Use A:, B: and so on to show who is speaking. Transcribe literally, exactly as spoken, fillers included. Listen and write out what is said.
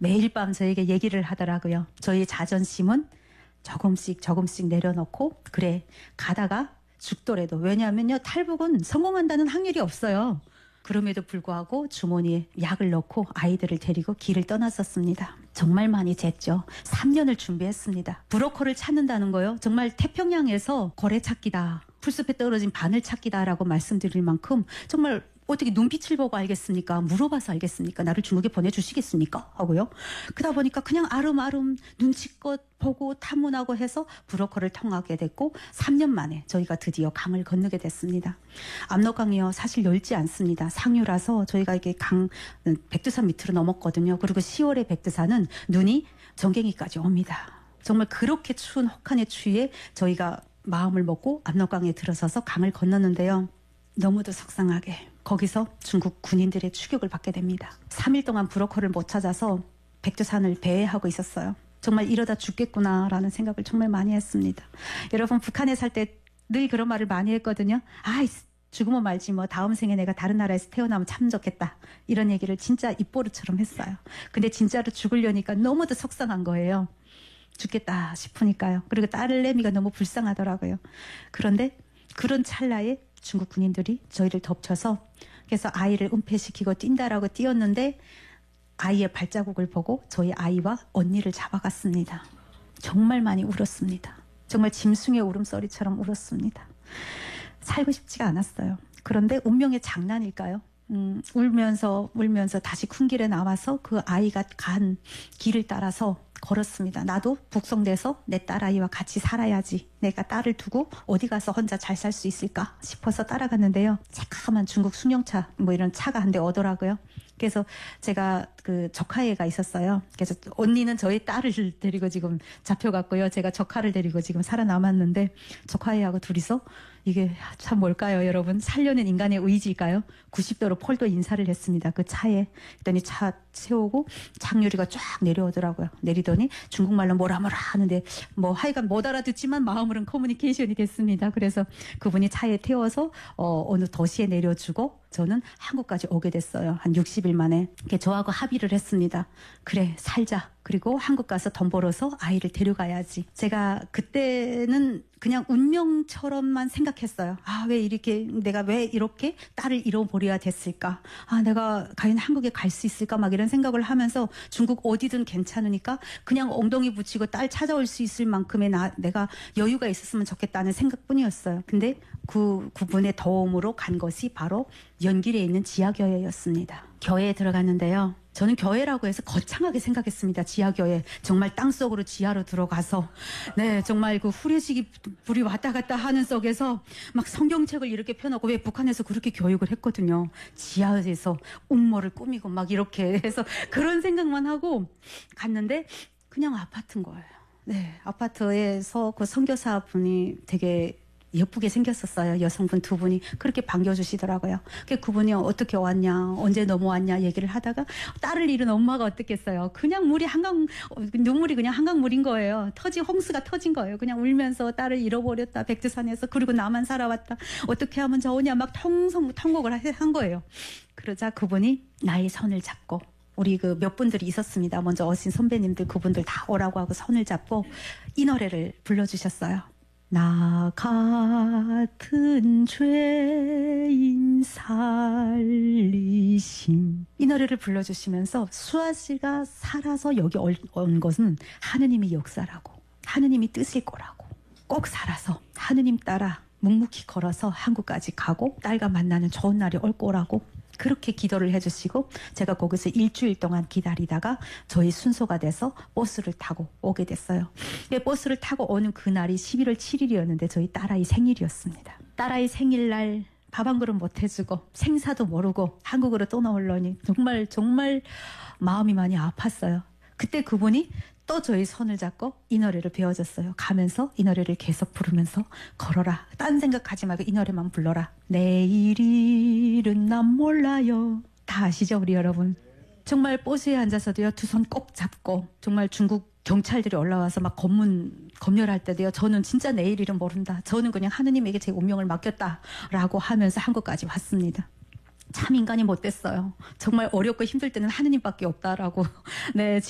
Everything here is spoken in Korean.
A: 매일 밤 저에게 얘기를 하더라고요. 저희 자존심은 조금씩 조금씩 내려놓고 그래 가다가 죽더라도 왜냐하면요 탈북은 성공한다는 확률이 없어요. 그럼에도 불구하고 주머니에 약을 넣고 아이들을 데리고 길을 떠났었습니다. 정말 많이 쟀죠. 삼 년을 준비했습니다. 브로커를 찾는다는 거요. 정말 태평양에서 거래 찾기다. 풀숲에 떨어진 바늘 찾기다라고 말씀드릴 만큼 정말 어떻게 눈빛을 보고 알겠습니까? 물어봐서 알겠습니까? 나를 중국에 보내주시겠습니까? 하고요. 그러다 보니까 그냥 아름아름 눈치껏 보고 탐문하고 해서 브로커를 통하게 됐고 삼 년 만에 저희가 드디어 강을 건너게 됐습니다. 압록강이요. 사실 넓지 않습니다. 상류라서 저희가 이게 강 백두산 밑으로 넘었거든요. 그리고 시월에 백두산은 눈이 정갱이까지 옵니다. 정말 그렇게 추운 혹한의 추위에 저희가 마음을 먹고 압록강에 들어서서 강을 건넜는데요. 너무도 속상하게 거기서 중국 군인들의 추격을 받게 됩니다. 삼 일 동안 브로커를 못 찾아서 백두산을 배회하고 있었어요. 정말 이러다 죽겠구나라는 생각을 정말 많이 했습니다. 여러분 북한에 살 때 늘 그런 말을 많이 했거든요. 아이 죽으면 말지 뭐 다음 생에 내가 다른 나라에서 태어나면 참 좋겠다. 이런 얘기를 진짜 입버릇처럼 했어요. 근데 진짜로 죽으려니까 너무도 속상한 거예요. 죽겠다 싶으니까요. 그리고 딸내미가 너무 불쌍하더라고요. 그런데 그런 찰나에 중국 군인들이 저희를 덮쳐서 그래서 아이를 은폐시키고 뛴다라고 뛰었는데 아이의 발자국을 보고 저희 아이와 언니를 잡아갔습니다. 정말 많이 울었습니다. 정말 짐승의 울음소리처럼 울었습니다. 살고 싶지가 않았어요. 그런데 운명의 장난일까요? 음, 울면서 울면서 다시 큰 길에 나와서 그 아이가 간 길을 따라서 걸었습니다. 나도 북송돼서 내 딸아이와 같이 살아야지. 내가 딸을 두고 어디 가서 혼자 잘 살 수 있을까 싶어서 따라갔는데요. 새까만 중국 승용차 뭐 이런 차가 한 대 오더라고요. 그래서 제가 그 조카애가 있었어요. 그래서 언니는 저희 딸을 데리고 지금 잡혀갔고요. 제가 조카를 데리고 지금 살아남았는데 조카애하고 둘이서 이게 참 뭘까요, 여러분? 살려낸 인간의 의지일까요? 구십 도로 폴도 인사를 했습니다. 그 차에. 그랬더니 차 세우고 창유리가 쫙 내려오더라고요. 내리더니 중국말로 뭐라 뭐라 하는데 뭐 하여간 못 알아듣지만 마음으로는 커뮤니케이션이 됐습니다. 그래서 그분이 차에 태워서 어, 어느 도시에 내려주고 저는 한국까지 오게 됐어요. 한 육십 일 만에. 저하고 합의를 했습니다. 그래, 살자. 그리고 한국 가서 돈 벌어서 아이를 데려가야지. 제가 그때는 그냥 운명처럼만 생각했어요. 아, 왜 이렇게, 내가 왜 이렇게 딸을 잃어버려야 됐을까? 아, 내가 과연 한국에 갈 수 있을까? 막 이런 생각을 하면서 중국 어디든 괜찮으니까 그냥 엉덩이 붙이고 딸 찾아올 수 있을 만큼의 나, 내가 여유가 있었으면 좋겠다는 생각뿐이었어요. 근데 그, 그분의 도움으로 간 것이 바로 연길에 있는 지하교회였습니다. 교회에 들어갔는데요. 저는 교회라고 해서 거창하게 생각했습니다. 지하교회. 정말 땅속으로 지하로 들어가서 네 정말 그 후레쉬기 불이 왔다 갔다 하는 속에서 막 성경책을 이렇게 펴놓고 왜 북한에서 그렇게 교육을 했거든요. 지하에서 음모를 꾸미고 막 이렇게 해서 그런 생각만 하고 갔는데 그냥 아파트인 거예요. 네 아파트에서 그 선교사분이 되게 예쁘게 생겼었어요. 여성분 두 분이 그렇게 반겨주시더라고요. 그분이 어떻게 왔냐, 언제 넘어왔냐 얘기를 하다가 딸을 잃은 엄마가 어떻겠어요. 그냥 물이 한강, 눈물이 그냥 한강물인 거예요. 터지, 홍수가 터진 거예요. 그냥 울면서 딸을 잃어버렸다. 백두산에서. 그리고 나만 살아왔다. 어떻게 하면 좋으냐 막 통성, 통곡을 한 거예요. 그러자 그분이 나의 손을 잡고 우리 그 몇 분들이 있었습니다. 먼저 오신 선배님들 그분들 다 오라고 하고 손을 잡고 이 노래를 불러주셨어요. 나 같은 죄인 살리신 이 노래를 불러주시면서 수아 씨가 살아서 여기 온 것은 하느님의 역사라고 하느님이 뜻일 거라고 꼭 살아서 하느님 따라 묵묵히 걸어서 한국까지 가고 딸과 만나는 좋은 날이 올 거라고 그렇게 기도를 해주시고 제가 거기서 일주일 동안 기다리다가 저희 순서가 돼서 버스를 타고 오게 됐어요. 버스를 타고 오는 그날이 십일월 칠일이었는데 저희 딸아이 생일이었습니다. 딸아이 생일날 밥 한 그릇 못 해주고 생사도 모르고 한국으로 떠나오려니 정말 정말 마음이 많이 아팠어요. 그때 그분이 또 저희 손을 잡고 이 노래를 배워줬어요. 가면서 이 노래를 계속 부르면서 걸어라. 딴 생각하지 말고 이 노래만 불러라. 내일 일은 난 몰라요. 다 아시죠 우리 여러분? 정말 버스에 앉아서도요 두 손 꼭 잡고 정말 중국 경찰들이 올라와서 막 검문 검열할 때도요 저는 진짜 내일 일은 모른다. 저는 그냥 하느님에게 제 운명을 맡겼다라고 하면서 한국까지 왔습니다. 참 인간이 못됐어요. 정말 어렵고 힘들 때는 하느님밖에 없다라고 네.